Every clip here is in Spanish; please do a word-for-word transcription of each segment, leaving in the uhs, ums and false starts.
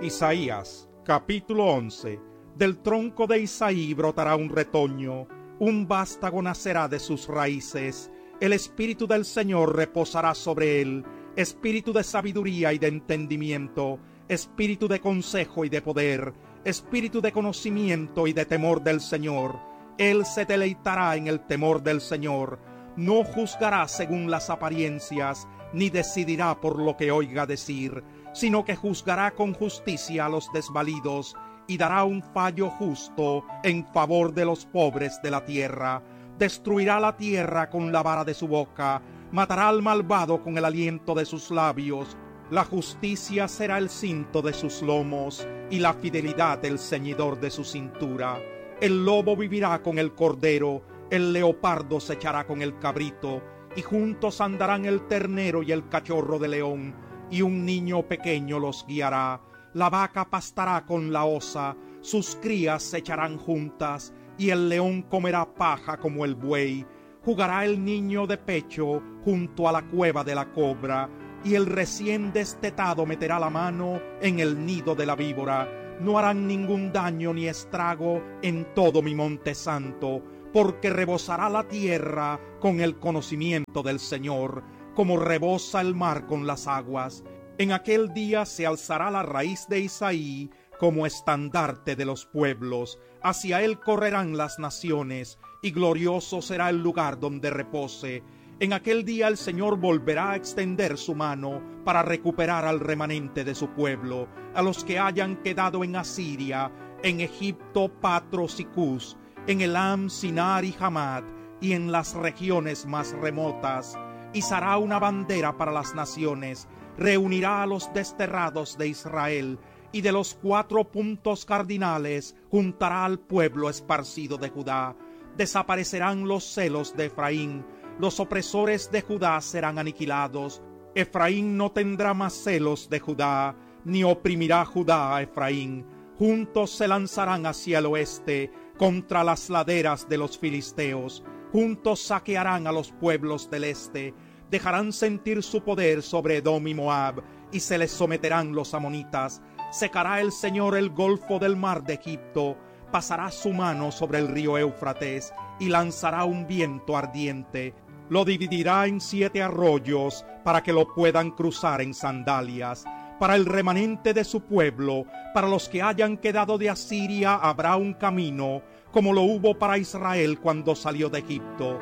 Isaías, capítulo once. Del tronco de Isaí brotará un retoño, un vástago nacerá de sus raíces. El Espíritu del Señor reposará sobre él, espíritu de sabiduría y de entendimiento, espíritu de consejo y de poder, espíritu de conocimiento y de temor del Señor. Él se deleitará en el temor del Señor. No juzgará según las apariencias, ni decidirá por lo que oiga decir, sino que juzgará con justicia a los desvalidos y dará un fallo justo en favor de los pobres de la tierra. Destruirá la tierra con la vara de su boca, matará al malvado con el aliento de sus labios. La justicia será el cinto de sus lomos y la fidelidad el ceñidor de su cintura. El lobo vivirá con el cordero, el leopardo se echará con el cabrito, y juntos andarán el ternero y el cachorro de león, y un niño pequeño los guiará. La vaca pastará con la osa, sus crías se echarán juntas, y el león comerá paja como el buey. Jugará el niño de pecho junto a la cueva de la cobra, y el recién destetado meterá la mano en el nido de la víbora. No harán ningún daño ni estrago en todo mi monte santo, porque rebosará la tierra con el conocimiento del Señor, como rebosa el mar con las aguas. En aquel día se alzará la raíz de Isaí como estandarte de los pueblos. Hacia él correrán las naciones, y glorioso será el lugar donde repose. En aquel día el Señor volverá a extender su mano para recuperar al remanente de su pueblo, a los que hayan quedado en Asiria, en Egipto, Patros y Cus, en Elam, Sinar y Hamat, y en las regiones más remotas. Izará una bandera para las naciones, reunirá a los desterrados de Israel, y de los cuatro puntos cardinales juntará al pueblo esparcido de Judá. Desaparecerán los celos de Efraín, los opresores de Judá serán aniquilados. Efraín no tendrá más celos de Judá, ni oprimirá Judá a Efraín. Juntos se lanzarán hacia el oeste, contra las laderas de los filisteos. Juntos saquearán a los pueblos del este, dejarán sentir su poder sobre Edom y Moab, y se les someterán los amonitas. Secará el Señor el golfo del mar de Egipto, pasará su mano sobre el río Éufrates, y lanzará un viento ardiente. Lo dividirá en siete arroyos, para que lo puedan cruzar en sandalias. Para el remanente de su pueblo, para los que hayan quedado de Asiria, habrá un camino, como lo hubo para Israel cuando salió de Egipto.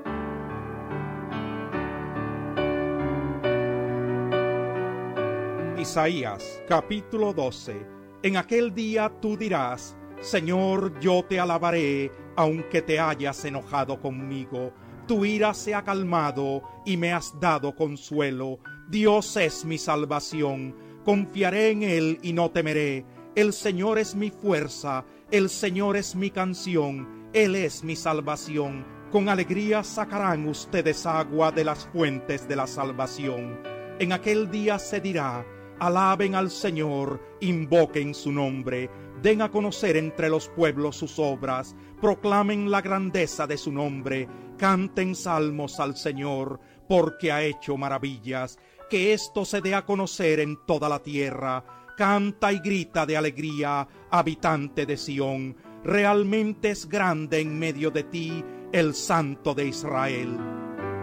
Isaías, capítulo doce. En aquel día tú dirás: Señor, yo te alabaré, aunque te hayas enojado conmigo. Tu ira se ha calmado y me has dado consuelo. Dios es mi salvación. Confiaré en Él y no temeré. El Señor es mi fuerza, el Señor es mi canción, Él es mi salvación. Con alegría sacarán ustedes agua de las fuentes de la salvación. En aquel día se dirá: alaben al Señor, invoquen su nombre, den a conocer entre los pueblos sus obras, proclamen la grandeza de su nombre, canten salmos al Señor, porque ha hecho maravillas. Que esto se dé a conocer en toda la tierra. Canta y grita de alegría, habitante de Sión. Realmente es grande en medio de ti el Santo de Israel.